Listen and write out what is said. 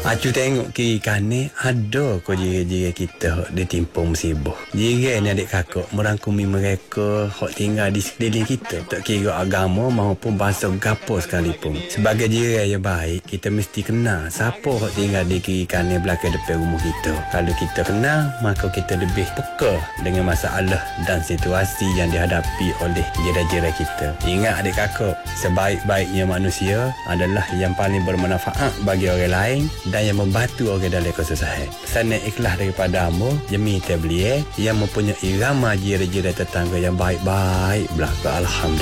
Acu tengok kiri kanan ada ko jiran-jiran kita hok ditimpung musibah. Jiran ni adik kakak merangkumi mereka hok tinggal di sekeliling kita. Tak kira agama maupun bangsa gapo sekalipun. Sebagai jiran yang baik, kita mesti kenal siapa hok tinggal di kiri kanan belakang depan rumah kita. Kalau kita kenal, maka kita lebih peka dengan masalah dan situasi yang dihadapi oleh jiran-jiran kita. Ingat adik kakak, sebaik-baiknya manusia adalah yang paling bermanfaat bagi orang lain dan yang membantu orang dalam kesusahan. Pesan ikhlas daripada Amo, Jemi Tabligh yang mempunyai irama jiran-jiran tetangga yang baik-baik belaka. Alhamdulillah.